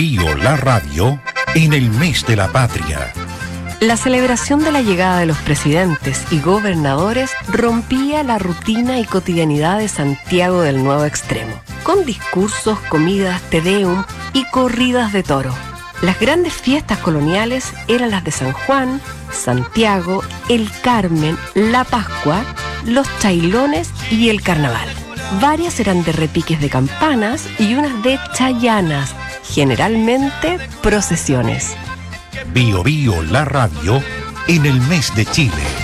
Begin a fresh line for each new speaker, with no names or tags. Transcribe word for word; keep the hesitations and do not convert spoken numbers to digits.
Bio la radio en el mes de la patria.
La celebración de la llegada de los presidentes y gobernadores rompía la rutina y cotidianidad de Santiago del Nuevo Extremo, con discursos, comidas, te deum y corridas de toro. Las grandes fiestas coloniales eran las de San Juan, Santiago, el Carmen, la Pascua, los chailones y el Carnaval. Varias eran de repiques de campanas y unas de chayanas, generalmente procesiones.
Bio Bio la radio en el mes de Chile.